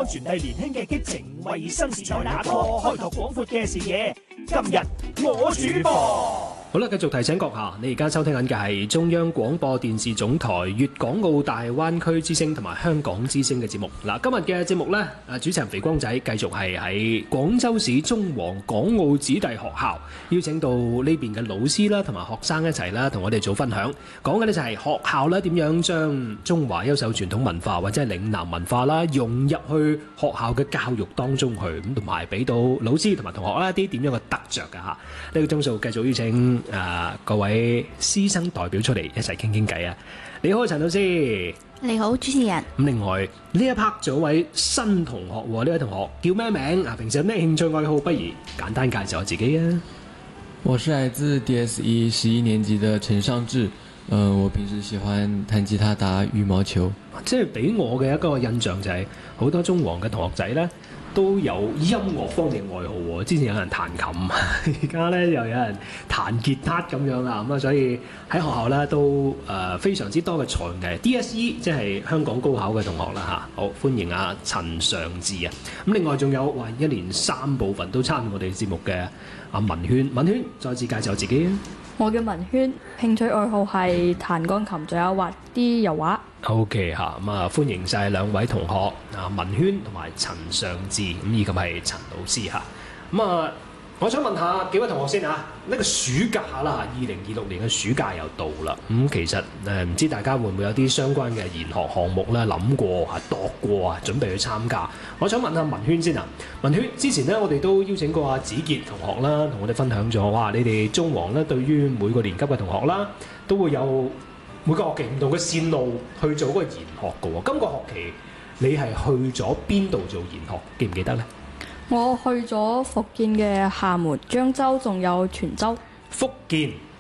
傳遞年輕嘅激情，衛生時代那科開拓廣闊嘅視野。今日我主播。 好啦，繼續提醒閣下，你而家收聽緊嘅係中央廣播電視總台粵港澳大灣區之聲同埋香港之聲嘅節目。嗱，今日嘅節目呢，主持人肥光仔繼續係喺廣州市中皇港澳子弟學校邀請到呢邊嘅老師啦，同埋學生一齊啦，同我哋做分享。講嘅呢就係學校咧點樣將中華優秀傳統文化或者係嶺南文化啦融入去學校嘅教育當中去，咁同埋俾到老師同埋同學啦一啲點樣嘅得着㗎嚇。呢個鐘數繼續邀請各位師生代表出嚟一齊傾傾偈啊！你好，陳老師。 你好，主持人。 咁另外呢一 part 仲有位新同學喎，呢位同學叫咩名啊？平時有咩興趣愛好？不如簡單介紹下自己啊！ 我是來自 DSE 11年級的陳尚志。我平時喜歡彈吉他、打羽毛球。 即係俾我嘅一個印象就係好多中皇嘅同學仔呢都有音樂方面愛好喎。之前有人彈琴，而家呢又有人彈吉他咁樣啦。咁啊，所以喺學校呢都非常之多嘅才藝。DSE 即係香港高考嘅同學啦嚇。好，歡迎啊陳尚志啊。咁另外仲有一連3部分都參與我哋節目嘅阿文軒。文軒再次介紹自己啊。 我叫文軒，興趣愛好係彈鋼琴，仲有畫啲油畫。 OK 嚇，咁啊歡迎晒兩位同學啊，文軒同埋陳尚志，咁以及係陳老師嚇。咁啊，我想問下幾位同學先啊，呢個暑假啦，2026年嘅暑假又到啦。其實唔知大家會唔會有啲相關嘅研學項目咧諗過啊、度過啊，準備去參加？我想問下文軒先啊。文軒之前咧，我哋都邀請過阿子傑同學啦，同我哋分享咗，哇！你哋中皇咧對於每個年級嘅同學啦，都會有每個學期唔同嘅線路去做嗰個研學嘅喎。今個學期你係去咗邊度做研學？記唔記得呢？ 我去咗福建嘅廈門、漳州，仲有泉州。 福建、